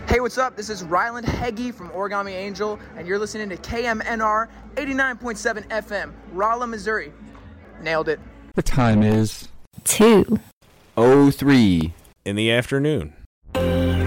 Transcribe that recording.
Hey, what's up? This is Ryland Heggie from Origami Angel, and you're listening to KMNR 89.7 FM, Rolla, Missouri. Nailed it. The time is 2:03 in the afternoon.